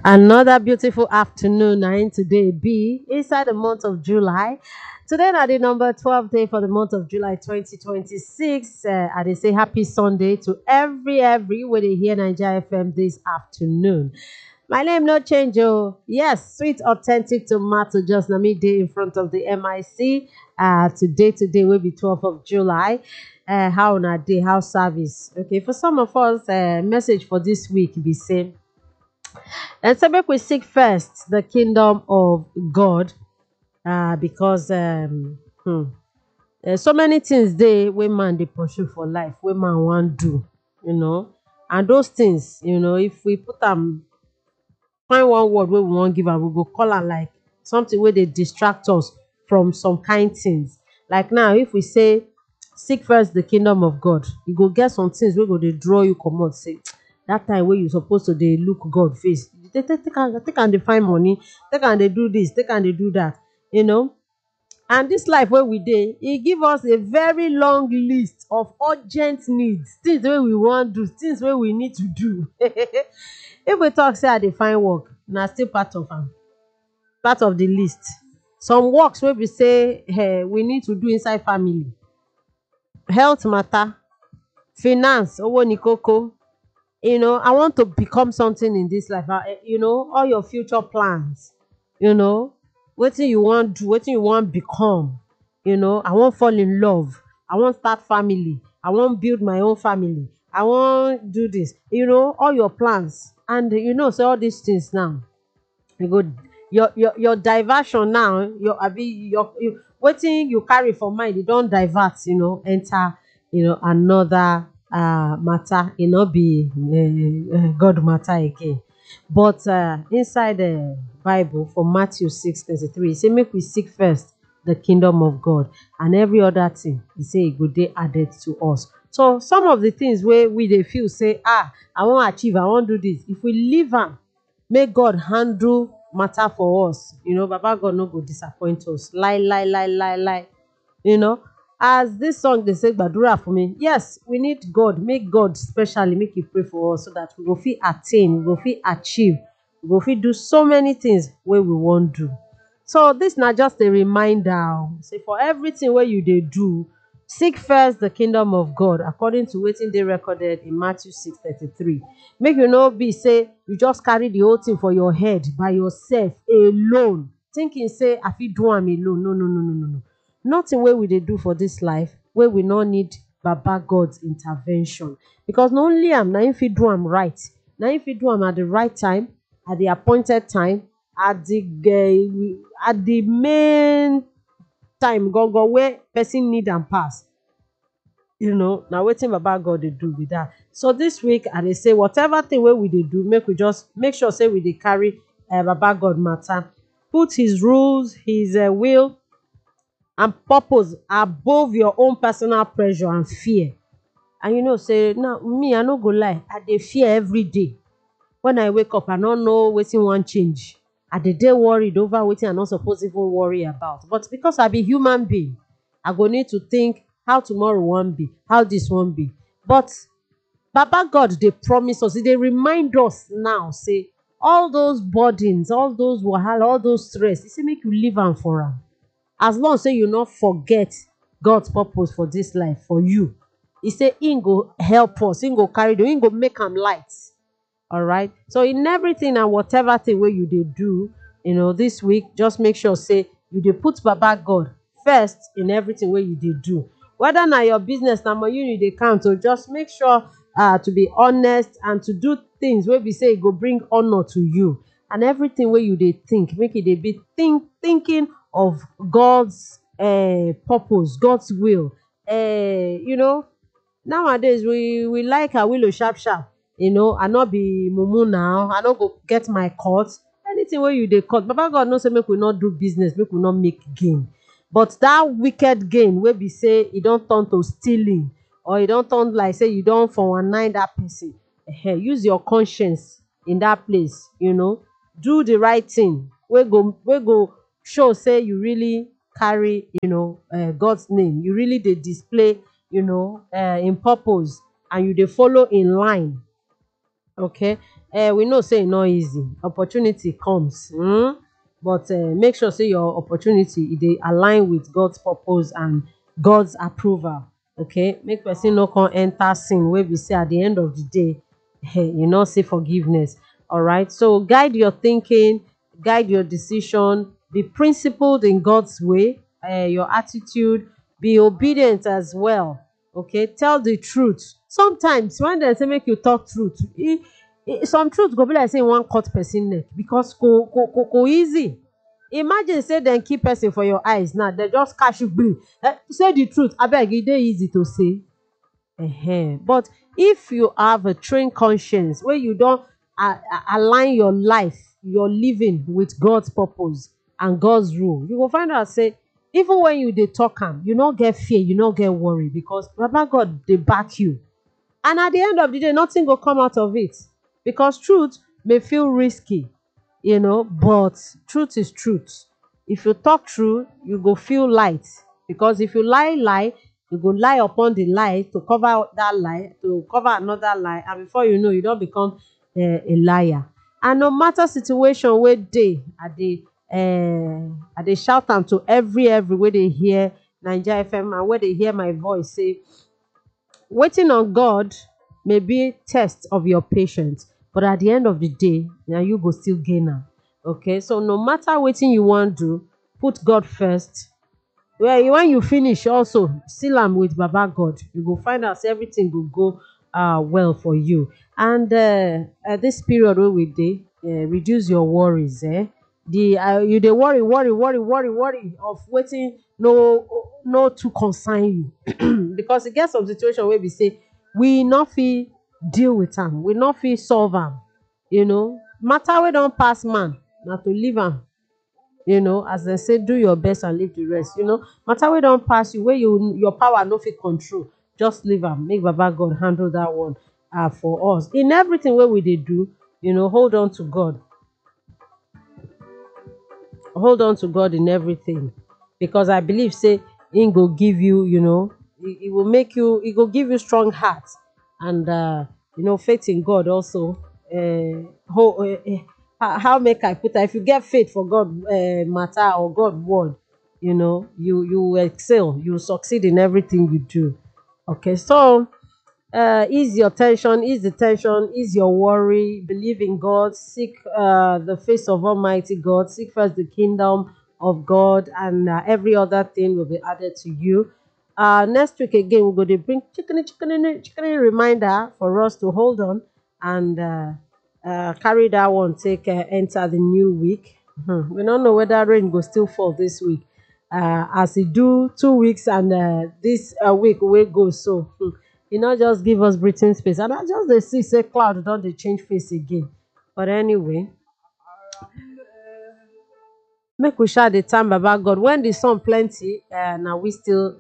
Another beautiful afternoon and today be inside the month of July. Today na the number 12 day for the month of July 2026. I dey say happy Sunday to every wey dey hear Naija FM this afternoon. My name no change oh. Yes, sweet authentic tomato just na me dey in front of the MIC. Today will be 12th of July. How na day, how service? Okay, for some of us, message for this week be same. And so make we seek first the kingdom of God, because there's so many things they wey man dey pursue for life, wey man want do, and those things, if we put them, find one word wey we want give am, we go call am like something where they distract us from some kind things. Like now, if we say seek first the kingdom of God, you go get some things wey go dey draw you comot. Say that time wey you supposed to dey look God face, take am dey find money, take am dey do this, take am dey do that, and this life wey we dey, e give us a very long list of urgent needs, things wey we wan do, things wey we need to do. If we talk say I dey find work, na still part of am, part of the list. Some works wey be say we need to do inside family, health matter, finance, owo ni koko. I want to become something in this life. All your future plans, wetin you want do, wetin you want become. I want fall in love. I want start family. I want build my own family. I want do this. All your plans. And so all these things now, you go your diversion now, your wetin you carry for mind, you don't divert, enter, another matter. E no be God matter again. But inside the Bible for Matthew 6:33, e say make we seek first the kingdom of God, and every other thing e say e go dey added to us. So some of the things where we dey feel say, I wan achieve, I wan do this. If we leave am, make God handle matter for us. Baba God no go disappoint us. Lie. As this song they say, Gbadura for me. Yes, we need God. Make God specially make you pray for us so that we go fit attain, we go fit achieve, we go fit do so many things where we want do. So this not just a reminder. Say for everything where you dey do, seek first the kingdom of God according to wetin dey recorded in Matthew 6:33. Make you no be say you just carry the whole thing for your head by yourself alone, thinking say I fit do am alone. No. Nothing wey we dey do for this life where we no need Baba God's intervention, because not only am na him fit do am right, na him fit do am at the right time, at the appointed time, at the main time go where person need am pass. Now wetin Baba God dey do with that. So this week I dey say whatever thing wey we dey do, make we just make sure say we dey carry Baba God matter, put his rules, his will and purpose above your own personal pressure and fear. And say now me, I no go lie, I dey fear every day. When I wake up, I no know wetin wan change. I dey worried over wetin I no suppose even worry about. But because I be human being, I go need to think how tomorrow wan be, how this wan be. But Baba God dey promise us, dey remind us now, say all those burdens, all those wahala, all those stress, he say make you leave am for am. As long say you not forget God's purpose for this life for you, he say he go help us, he go carry you, he go make am light. All right. So in everything and whatever thing where you dey do, this week, just make sure say you dey put Baba God first in everything where you dey do. Whether na your business, na money you dey count, so just make sure to be honest and to do things where we say it go bring honor to you. And everything where you dey think, make it dey be thinking of God's purpose, God's will. Nowadays we like a willow sharp. I not be mumu now. I not go get my cut. Anything where you dey cut, Baba God no say make we not do business, make we not make gain. But that wicked gain where be say you don't turn to stealing, or you don't turn like say you don't for one nine that person. Use your conscience in that place. Do the right thing. We go show say you really carry God's name. You really dey display in purpose, and you dey follow in line. Okay. we know say e no easy, opportunity comes, but make sure say your opportunity e dey align with God's purpose and God's approval. Okay, make person no come enter sin wey be say at the end of the day you no see forgiveness. All right, so guide your thinking, guide your decision, be principled in God's way, your attitude, be obedient as well. Okay, tell the truth. Sometimes when dem say make you talk truth, some truth go be like say you wan cut person neck, because go easy. Imagine say dem kill person for your eyes now, dem just catch you gbim, say the truth abeg, e dey easy to say. But if you have a trained conscience wey you don align your life, your living with God's purpose and God's rule, you go find out say even when you dey talk am, you no get fear, you no get worry, because baba God dey back you. And at the end of the day, nothing go come out of it, because truth may feel risky, but truth is truth. If you talk true, you go feel light, because if you lie, you go lie upon the lie to cover that lie, to cover another lie, and before you know, you don become a liar. And no matter situation wey dey, I dey shout am to every wey dey hear Naija FM and wey dey hear my voice, say waiting on God may be test of your patience, but at the end of the day, na you go still gain am. Okay, so no matter wetin you wan do, put God first. Well, when you finish, also seal am with baba God, you go find out say everything go go well for you. And at this period wey we dey, reduce your worries. You dey worry of wetin no too concern you because e get some situation wey be say we no fit deal with am, we no fit solve am. Matter wey don pass man, na to leave am. As dem say, do your best and leave the rest. Matter wey don pass you, wey your power no fit control, just leave am, make baba God handle that one for us. In everything wey we dey do, hold on to God. Hold on to God in everything, because I believe say him go give you, he will make you, he go give you strong heart. And faith in God also. How make I put that? If you get faith for God matter or God word, you will excel, you will succeed in everything you do. Okay, so ease your tension, ease the tension, ease your worry, believe in God, seek the face of Almighty God, seek first the kingdom of God, and every other thing will be added to you. Next week again, we're going to bring chicken reminder for us to hold on and carry that one, take enter the new week. We don't know whether rain will still fall this week. As it do 2 weeks and this week will go so. Not just give us breathing space. And I just dey see say cloud don dey change face again. But anyway, make we shout the time baba God. When the sun plenty, na we still